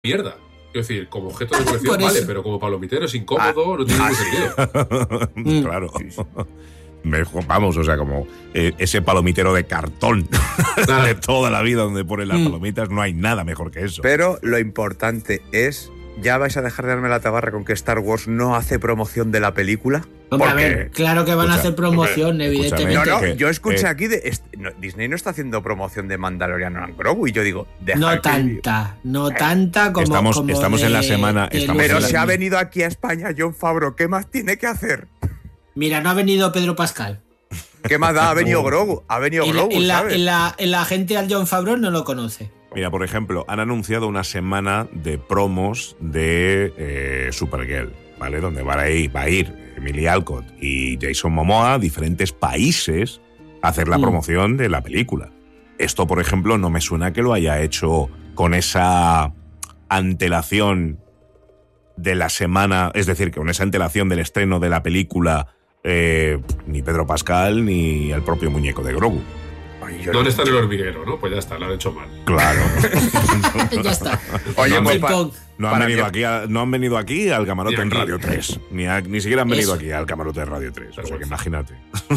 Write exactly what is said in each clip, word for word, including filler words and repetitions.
mierda. Quiero decir, como objeto de colección vale, pero como palomitero es incómodo, ah, no tiene ningún sentido. Claro. Mejor, vamos, o sea, como eh, ese palomitero de cartón de toda la vida donde ponen las palomitas, no hay nada mejor que eso. Pero lo importante es, ¿ya vais a dejar de darme la tabarra con que Star Wars no hace promoción de la película? Hombre, a ver, claro que van escucha, a hacer promoción, hombre, evidentemente. No, no, yo escuché eh, aquí, de, no, Disney no está haciendo promoción de Mandalorian and Grogu, y yo digo, deja no que... tanta, no eh, tanta como Estamos, como estamos de, en la semana... Estamos pero en la... se ha venido aquí a España Jon Favreau, ¿qué más tiene que hacer? Mira, no ha venido Pedro Pascal. ¿Qué más da? Ha venido Grogu, ha venido en, Grogu, en la, ¿sabes? En la, en la gente al Jon Favreau no lo conoce. Mira, por ejemplo, han anunciado una semana de promos de eh, Supergirl, ¿vale? Donde va a ir, va a ir Emilia Alcott y Jason Momoa a diferentes países a hacer la mm. promoción de la película. Esto, por ejemplo, no me suena que lo haya hecho con esa antelación de la semana, es decir, con esa antelación del estreno de la película, eh, ni Pedro Pascal ni el propio muñeco de Grogu. Ay, ¿dónde está el hormiguero, no? Pues ya está, lo han hecho mal. Claro. Ya está. Oye, no, pues, han, no, han venido aquí a, no han venido aquí al camarote aquí. En Radio tres. Ni, a, ni siquiera han venido Eso. aquí al camarote de Radio tres. O sea que imagínate.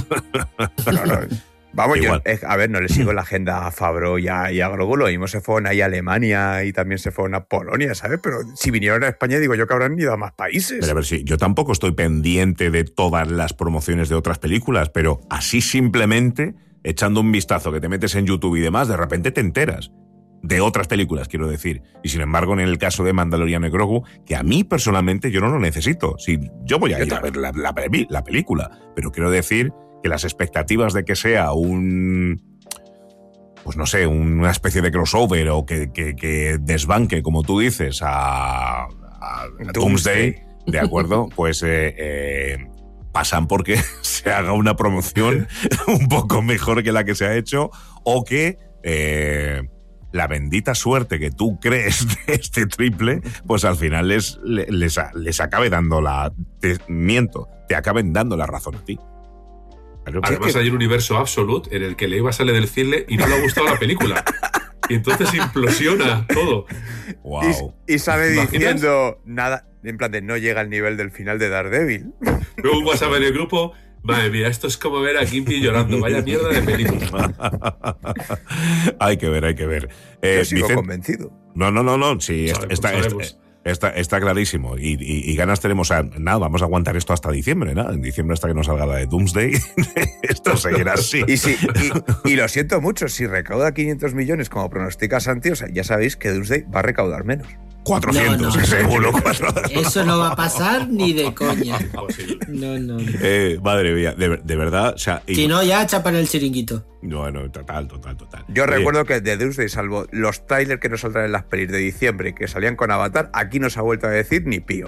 No, no. Vamos, yo, eh, a ver, no le sigo la agenda a Favreau y a, y a Grogu. Lo mismo se fueron ahí a Alemania y también se fueron a Polonia, ¿sabes? Pero si vinieron a España, digo yo que habrán ido a más países. Pero a ver, sí, yo tampoco estoy pendiente de todas las promociones de otras películas, pero así simplemente, echando un vistazo que te metes en YouTube y demás, de repente te enteras de otras películas, quiero decir. Y sin embargo, en el caso de Mandalorian y Grogu, que a mí personalmente yo no lo necesito. Si yo voy a ir a ver la, la, la película, pero quiero decir que las expectativas de que sea un, pues no sé, una especie de crossover o que, que, que desbanque, como tú dices, a, a, a Doomsday, ¿de acuerdo? Pues eh, eh, pasan porque se haga una promoción un poco mejor que la que se ha hecho, o que eh, la bendita suerte que tú crees de este triple, pues al final les, les, les, les acabe dando la... Te, miento, te acaben dando la razón a ti. Claro, además que... hay un universo Absolute en el que Leiva sale del cine y no le ha gustado la película. Y entonces implosiona todo. Wow. Y, y sale diciendo nada, en plan de no llega al nivel del final de Daredevil. Luego un WhatsApp en el grupo, madre mía, esto es como ver a Kimpi llorando, vaya mierda de película. Hay que ver, hay que ver. Eh, Yo sigo Vicente... convencido. No, no, no, no, sí, sabemos, está, está, está, está clarísimo. Y, y, y ganas tenemos, o sea, nada, vamos a aguantar esto hasta diciembre, ¿no? En diciembre hasta que nos salga la de Doomsday, esto seguirá así. Y, sí, y, y lo siento mucho, si recauda quinientos millones como pronostica Santi, o sea, ya sabéis que Doomsday va a recaudar menos. cuatrocientos, no, no, seguro. Eso no va a pasar ni de coña. No, no. no. Eh, madre mía, de, de verdad. O sea, si y... no, ya chapan el chiringuito. No, no, total, total, total. Yo Oye. recuerdo que de Doomsday, salvo los trailers que nos saldrán en las pelis de diciembre que salían con Avatar, aquí no se ha vuelto a decir ni pío.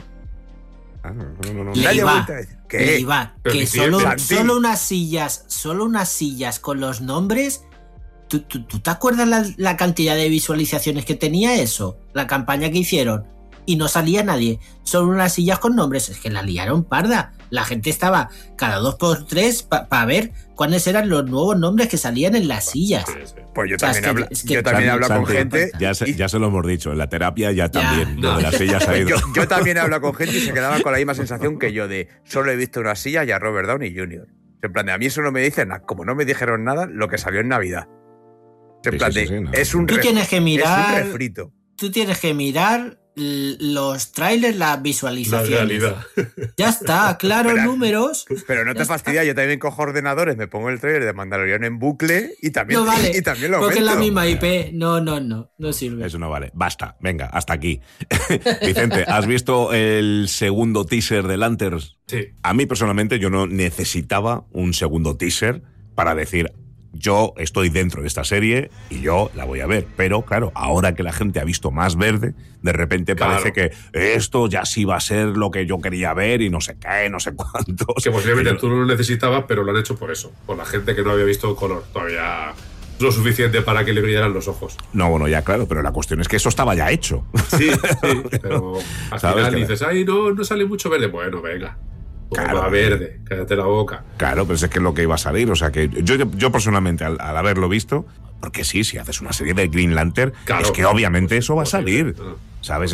Ah, no, no, no, no. Le iba, ¿Qué? Iba, que solo, solo unas sillas, solo unas sillas con los nombres. ¿Tú, tú, ¿Tú te acuerdas la, la cantidad de visualizaciones que tenía eso? La campaña que hicieron. Y no salía nadie. Solo unas sillas con nombres. Es que la liaron parda. La gente estaba cada dos por tres para pa ver cuáles eran los nuevos nombres que salían en las sillas. Pues yo también, o sea, habla, es que, yo también he hablado con gente... Ya se, ya se lo hemos dicho, en la terapia ya, ya. también. No. Lo de las sillas ha ido. Yo, yo también he hablado con gente y se quedaba con la misma sensación que yo de solo he visto una silla y a Robert Downey junior En plan de a mí eso no me dicen nada. Como no me dijeron nada, lo que salió en Navidad. En Sí, plan sí, de, sí, sí, no. es un Tú ref, tienes que mirar... Es un refrito. Tú tienes que mirar los trailers, las visualizaciones. La realidad. Ya está, claro, pero, números. Pero no te fastidia, yo también cojo ordenadores, me pongo el trailer de Mandalorian en bucle y también, no vale, y también lo porque aumento. es la misma I P. No, no, no, no sirve. Eso no vale. Basta, venga, hasta aquí. Vicente, ¿has visto el segundo teaser de Lanterns? Sí. A mí personalmente yo no necesitaba un segundo teaser para decir... Yo estoy dentro de esta serie y yo la voy a ver. Pero, claro, ahora que la gente ha visto más verde, de repente claro. parece que esto ya sí va a ser lo que yo quería ver y no sé qué, no sé cuántos. Que posiblemente pero... tú no lo necesitabas, pero lo han hecho por eso. Por la gente que no había visto color todavía lo suficiente para que le brillaran los ojos. No, bueno, ya claro, pero la cuestión es que eso estaba ya hecho. Sí, sí, pero al final dices, ay, no, no sale mucho verde. Bueno, venga. Claro, va verde, cállate la boca. Claro, pero es que es lo que iba a salir. O sea que yo, yo personalmente, al, al haberlo visto, porque sí, si haces una serie de Green Lantern, claro, es que obviamente eso va a salir. ¿sabes?